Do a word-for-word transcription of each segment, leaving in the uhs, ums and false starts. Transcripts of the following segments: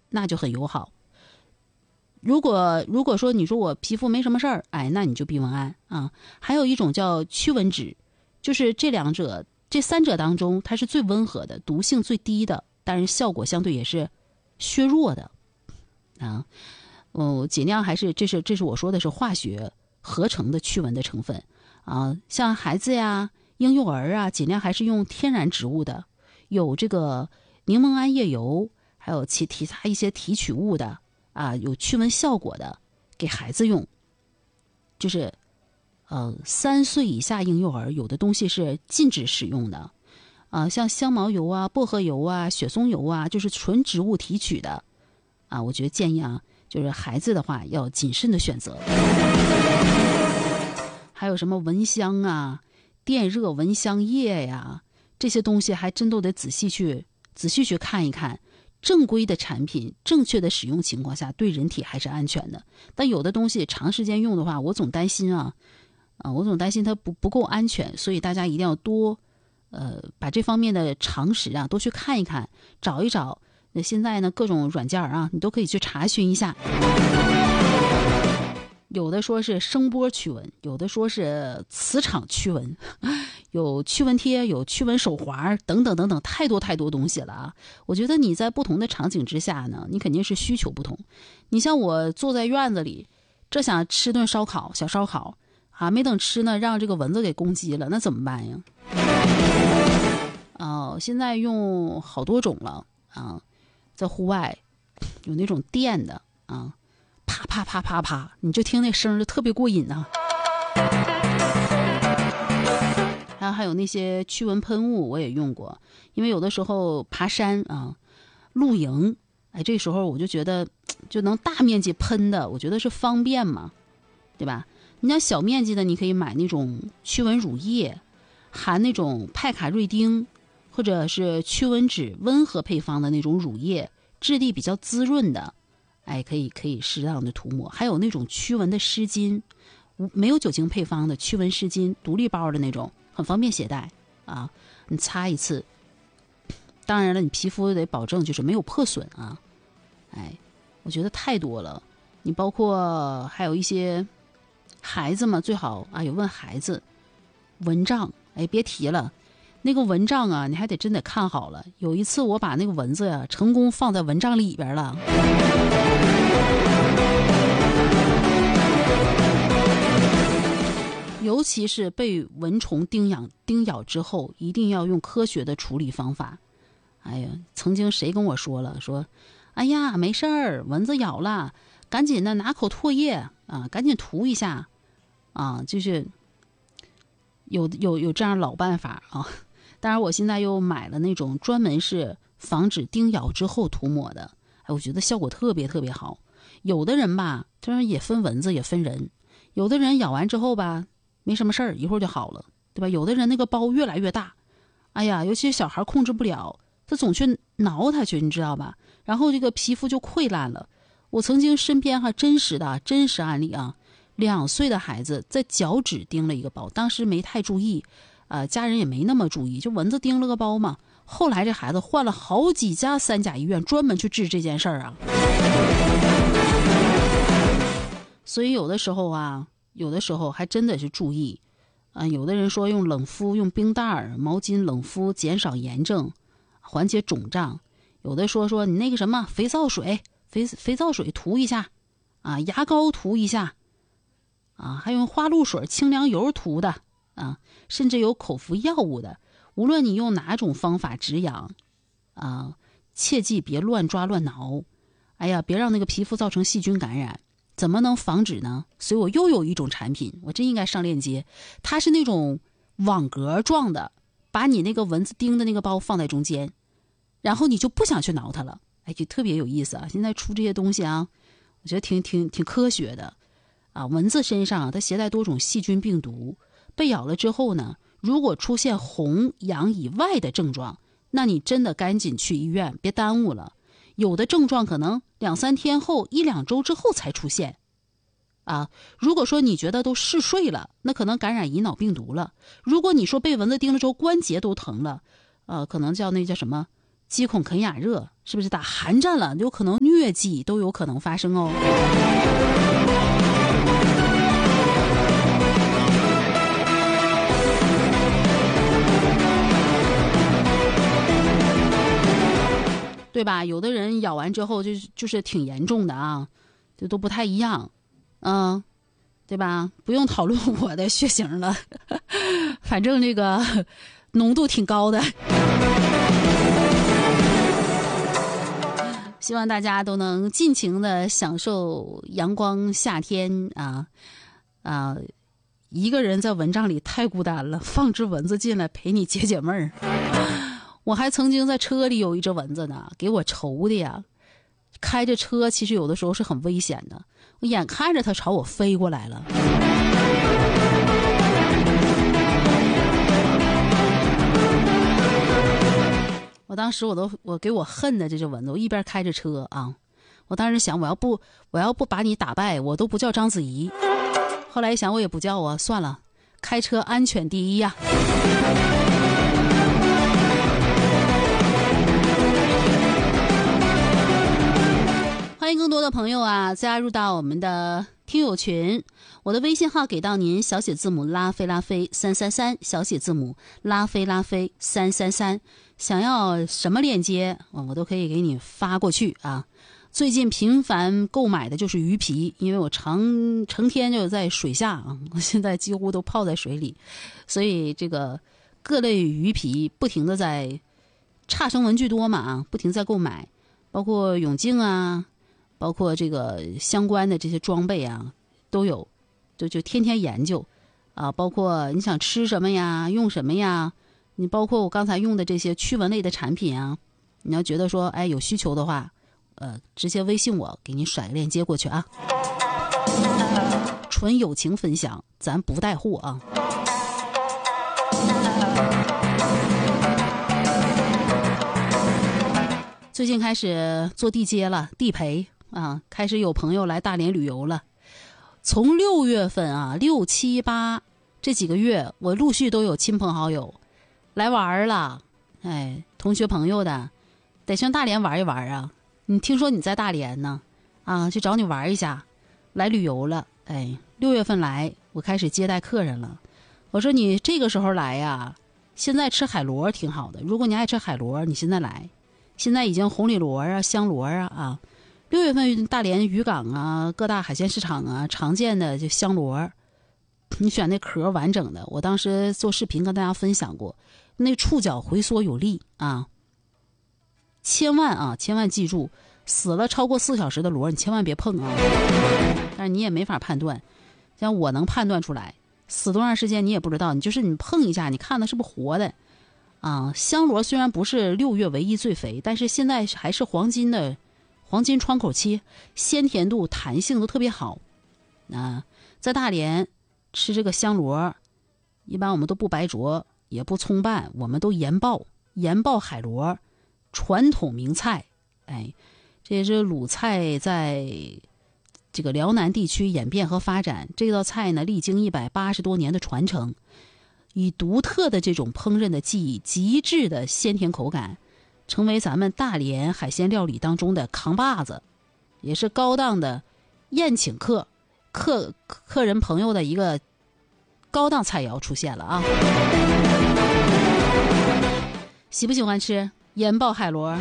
那就很友好。如果如果说你说我皮肤没什么事儿，哎，那你就避蚊胺啊。还有一种叫驱蚊酯，就是这两者这三者当中，它是最温和的，毒性最低的，但是效果相对也是削弱的啊。哦，尽量还是这是这是我说的是化学合成的驱蚊的成分啊。像孩子呀、婴幼儿啊，尽量还是用天然植物的，有这个柠檬桉叶油，还有其其他一些提取物的。啊，有驱蚊效果的，给孩子用。就是，呃，三岁以下婴幼儿有的东西是禁止使用的，啊，像香茅油啊、薄荷油啊、雪松油啊，就是纯植物提取的，啊，我觉得建议啊，就是孩子的话要谨慎的选择。还有什么蚊香啊、电热蚊香液呀，这些东西还真都得仔细去仔细去看一看。正规的产品正确的使用情况下对人体还是安全的，但有的东西长时间用的话，我总担心啊啊，我总担心它不不够安全，所以大家一定要多呃把这方面的常识啊多去看一看，找一找。那现在呢各种软件啊你都可以去查询一下，有的说是声波驱蚊，有的说是磁场驱蚊，有驱蚊贴，有驱蚊手环等等等等，太多太多东西了啊！我觉得你在不同的场景之下呢，你肯定是需求不同。你像我坐在院子里，这想吃顿烧烤，小烧烤啊，没等吃呢，让这个蚊子给攻击了，那怎么办呀？哦，现在用好多种了啊，在户外有那种电的啊。啪啪啪啪啪，你就听那声就特别过瘾呐、啊。然后还有那些驱蚊喷雾我也用过，因为有的时候爬山啊、露营，哎，这时候我就觉得就能大面积喷的，我觉得是方便嘛，对吧？你要小面积的，你可以买那种驱蚊乳液，含那种派卡瑞丁或者是驱蚊酯温和配方的那种乳液，质地比较滋润的。哎，可以可以适当的涂抹，还有那种驱蚊的湿巾，没有酒精配方的驱蚊湿巾，独立包的那种，很方便携带啊。你擦一次，当然了，你皮肤得保证就是没有破损啊。哎，我觉得太多了。你包括还有一些孩子嘛，最好啊，有问孩子蚊帐，哎，别提了。那个蚊帐啊，你还得真得看好了。有一次我把那个蚊子呀、啊，成功放在蚊帐里边了。尤其是被蚊虫叮咬叮咬之后，一定要用科学的处理方法。哎呀，曾经谁跟我说了，说，哎呀，没事儿，蚊子咬了，赶紧的拿口唾液啊，赶紧涂一下啊，就是有有有这样老办法啊。当然我现在又买了那种专门是防止叮咬之后涂抹的，哎，我觉得效果特别特别好。有的人吧，当然也分蚊子也分人，有的人咬完之后吧没什么事儿，一会儿就好了，对吧？有的人那个包越来越大，哎呀，尤其是小孩控制不了，他总去挠它去，你知道吧？然后这个皮肤就溃烂了。我曾经身边哈真实的真实案例啊，两岁的孩子在脚趾叮了一个包，当时没太注意。呃，家人也没那么注意，就蚊子叮了个包嘛。后来这孩子换了好几家三甲医院，专门去治这件事儿啊。所以有的时候啊，有的时候还真的是注意啊、呃。有的人说用冷敷、用冰袋、毛巾冷敷，减少炎症，缓解肿胀。有的说说你那个什么肥皂水、肥肥皂水涂一下啊，牙膏涂一下啊，还用花露水、清凉油涂的。啊，甚至有口服药物的，无论你用哪种方法止痒，啊，切记别乱抓乱挠，哎呀，别让那个皮肤造成细菌感染。怎么能防止呢？所以我又有一种产品，我真应该上链接，它是那种网格状的，把你那个蚊子叮的那个包放在中间，然后你就不想去挠它了，哎，就特别有意思啊！现在出这些东西啊，我觉得挺挺挺科学的啊。蚊子身上它携带多种细菌病毒。被咬了之后呢，如果出现红痒以外的症状，那你真的赶紧去医院，别耽误了。有的症状可能两三天后、一两周之后才出现啊。如果说你觉得都嗜睡了，那可能感染乙脑病毒了。如果你说被蚊子叮了之后关节都疼了，呃，可能叫那叫什么肌孔肯雅热，是不是打寒战了？有可能疟疟疾都有可能发生哦。对吧？有的人咬完之后就就是挺严重的啊，这都不太一样，嗯，对吧？不用讨论我的血型了，反正这个浓度挺高的。希望大家都能尽情的享受阳光夏天啊啊！一个人在蚊帐里太孤单了，放只蚊子进来陪你解解闷儿。我还曾经在车里有一只蚊子呢，给我愁的呀。开着车其实有的时候是很危险的，我眼看着它朝我飞过来了。我当时我都我给我恨的这只蚊子，我一边开着车啊，我当时想我要不我要不把你打败，我都不叫章子怡。后来一想我也不叫啊，算了，开车安全第一呀。欢迎更多的朋友啊加入到我们的听友群，我的微信号给到您，小写字母拉菲拉菲三三三，小写字母拉菲拉菲三三三，想要什么链接我都可以给你发过去啊。最近频繁购买的就是鱼皮，因为我常成天就在水下啊，我现在几乎都泡在水里，所以这个各类鱼皮不停的在差生文具多嘛啊，不停在购买，包括泳镜啊，包括这个相关的这些装备啊都有，就就天天研究啊，包括你想吃什么呀，用什么呀，你包括我刚才用的这些驱蚊类的产品啊，你要觉得说哎有需求的话，呃，直接微信我给你甩个链接过去啊，纯友情分享，咱不带货啊。最近开始做地接了，地陪啊，开始有朋友来大连旅游了。从六月份啊，六七八这几个月，我陆续都有亲朋好友来玩了，哎，同学朋友的，得上大连玩一玩啊。你听说你在大连呢，啊，去找你玩一下，来旅游了，哎，六月份来，我开始接待客人了。我说你这个时候来呀，现在吃海螺挺好的，如果你爱吃海螺，你现在来。现在已经红里螺啊、香螺啊啊，六月份大连渔港啊、各大海鲜市场啊常见的就香螺，你选那壳完整的。我当时做视频跟大家分享过，那触角回缩有力啊，千万啊千万记住，死了超过四小时的螺你千万别碰啊。但是你也没法判断，像我能判断出来，死多长时间你也不知道，你就是你碰一下，你看的是不是活的。啊，香螺虽然不是六月唯一最肥，但是现在还是黄金的黄金窗口期，鲜甜度、弹性都特别好。啊，在大连吃这个香螺，一般我们都不白灼，也不葱拌，我们都盐爆，盐爆海螺，传统名菜。哎，这也是鲁菜在这个辽南地区演变和发展。这道菜呢，历经一百八十多年的传承。以独特的这种烹饪的技艺，极致的鲜甜口感，成为咱们大连海鲜料理当中的扛把子，也是高档的宴请客客客人朋友的一个高档菜肴出现了啊！喜不喜欢吃盐爆海螺？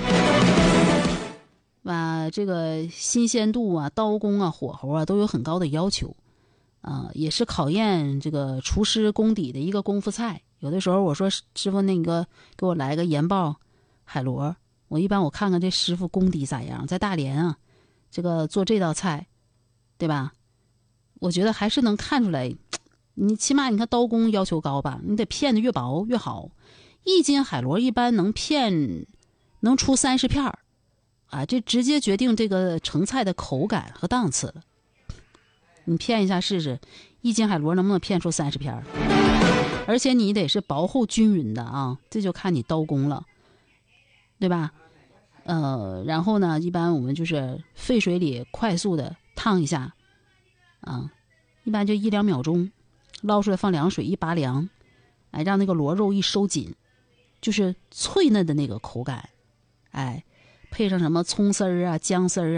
哇，这个新鲜度啊、刀工啊、火候啊都有很高的要求。啊、呃，也是考验这个厨师功底的一个功夫菜。有的时候我说师傅，那个给我来个盐爆海螺，我一般我看看这师傅功底咋样。在大连啊，这个做这道菜，对吧？我觉得还是能看出来，你起码你看刀工要求高吧，你得片的越薄越好。一斤海螺一般能片能出三十片儿，啊，这直接决定这个成菜的口感和档次了。你片一下试试，一斤海螺能不能片出三十片？而且你得是薄厚均匀的啊，这就看你刀工了，对吧？呃，然后呢，一般我们就是沸水里快速的烫一下，啊，一般就一两秒钟，捞出来放凉水一拔凉，哎，让那个螺肉一收紧，就是脆嫩的那个口感，哎，配上什么葱丝儿啊、姜丝儿